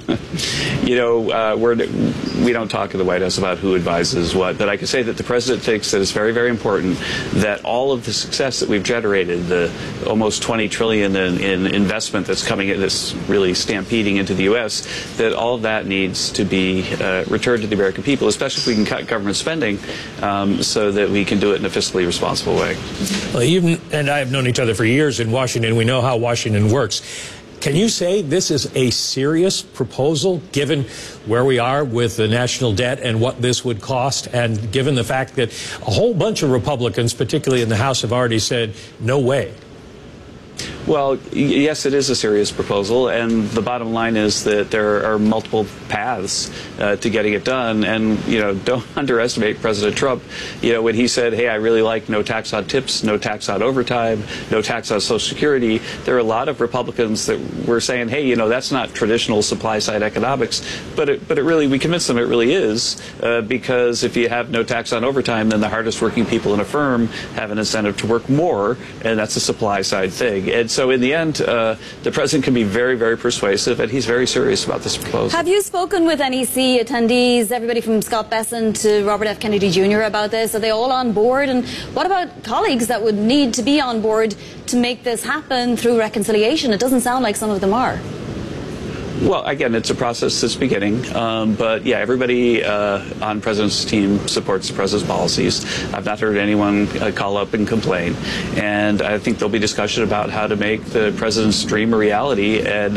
We don't talk in the White House about who advises what, but I can say that the president thinks that it's very, very important that all of the success that we've generated, the almost $20 trillion in investment that's coming in, that's really stampeding into the U.S., that all of that needs to be returned to the American people, especially if we can cut government spending so that we can do it in a fiscally responsible way. Well, you and I have known each other for years in Washington. We know how Washington works. Can you say this is a serious proposal, given where we are with the national debt and what this would cost, and given the fact that a whole bunch of Republicans, particularly in the House, have already said, no way? Well, yes, it is a serious proposal, and the bottom line is that there are multiple paths to getting it done. And, don't underestimate President Trump. When he said, hey, I really like no tax on tips, no tax on overtime, no tax on Social Security, there are a lot of Republicans that were saying, hey, that's not traditional supply-side economics. But we convinced them it really is, because if you have no tax on overtime, then the hardest working people in a firm have an incentive to work more, and that's a supply-side thing. And so in the end, the president can be very, very persuasive, and he's very serious about this proposal. Have you spoken with NEC attendees, everybody from Scott Bessent to Robert F. Kennedy Jr. about this? Are they all on board? And what about colleagues that would need to be on board to make this happen through reconciliation? It doesn't sound like some of them are. Well, again, it's a process that's beginning, but yeah, everybody on the president's team supports the president's policies. I've not heard anyone call up and complain, and I think there'll be discussion about how to make the president's dream a reality. And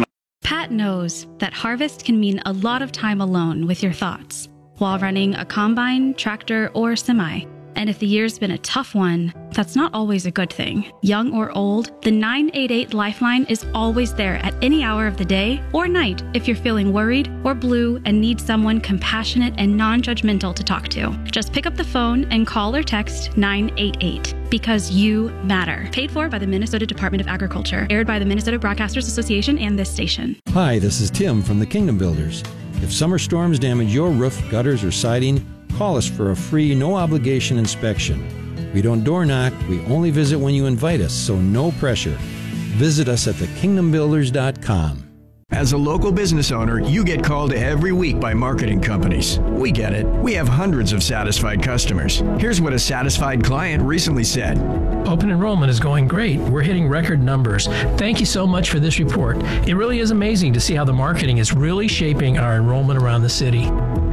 Pat knows that harvest can mean a lot of time alone with your thoughts while running a combine, tractor, or semi. And if the year's been a tough one, that's not always a good thing. Young or old, the 988 Lifeline is always there at any hour of the day or night if you're feeling worried or blue and need someone compassionate and non-judgmental to talk to. Just pick up the phone and call or text 988 because you matter. Paid for by the Minnesota Department of Agriculture. Aired by the Minnesota Broadcasters Association and this station. Hi, this is Tim from the Kingdom Builders. If summer storms damage your roof, gutters, or siding, call us for a free, no-obligation inspection. We don't door knock, we only visit when you invite us, so no pressure. Visit us at thekingdombuilders.com. As a local business owner, you get called every week by marketing companies. We get it. We have hundreds of satisfied customers. Here's what a satisfied client recently said. Open enrollment is going great. We're hitting record numbers. Thank you so much for this report. It really is amazing to see how the marketing is really shaping our enrollment around the city.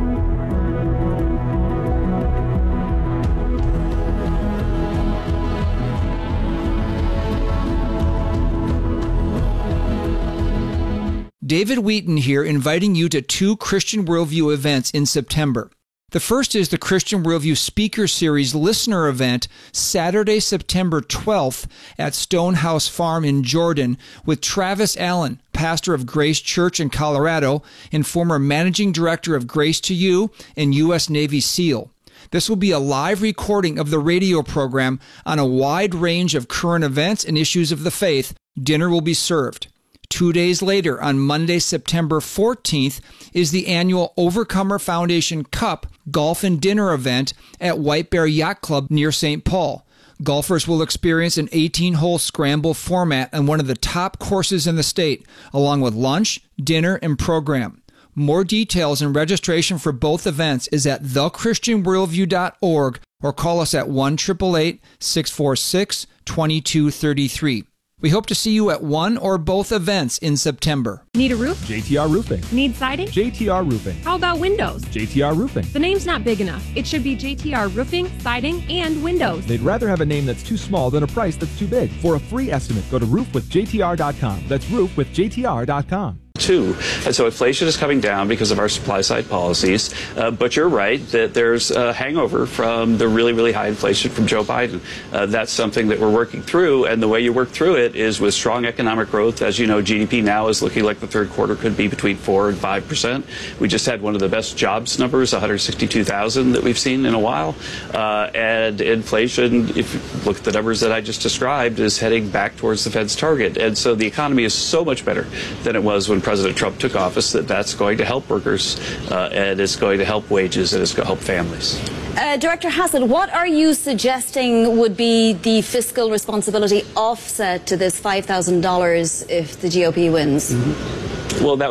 David Wheaton here, inviting you to 2 Christian Worldview events in September. The first is the Christian Worldview Speaker Series Listener Event, Saturday, September 12th at Stonehouse Farm in Jordan with Travis Allen, pastor of Grace Church in Colorado and former managing director of Grace to You and U.S. Navy SEAL. This will be a live recording of the radio program on a wide range of current events and issues of the faith. Dinner will be served. 2 days later, on Monday, September 14th, is the annual Overcomer Foundation Cup Golf and Dinner event at White Bear Yacht Club near St. Paul. Golfers will experience an 18-hole scramble format on one of the top courses in the state, along with lunch, dinner, and program. More details and registration for both events is at thechristianworldview.org or call us at 1-888-646-2233. We hope to see you at one or both events in September. Need a roof? JTR Roofing. Need siding? JTR Roofing. How about windows? JTR Roofing. The name's not big enough. It should be JTR Roofing, Siding, and Windows. They'd rather have a name that's too small than a price that's too big. For a free estimate, go to roofwithjtr.com. That's roofwithjtr.com. Too. And so inflation is coming down because of our supply side policies. But you're right that there's a hangover from the really, really high inflation from Joe Biden. That's something that we're working through. And the way you work through it is with strong economic growth. As you know, GDP now is looking like the third quarter could be between 4% and 5%. We just had one of the best jobs numbers, 162,000 that we've seen in a while. And inflation, if you look at the numbers that I just described, is heading back towards the Fed's target. And so the economy is so much better than it was when President Trump took office that's going to help workers and it's going to help wages and it's going to help families. Director Hassett, what are you suggesting would be the fiscal responsibility offset to this $5,000 if the GOP wins? Well, that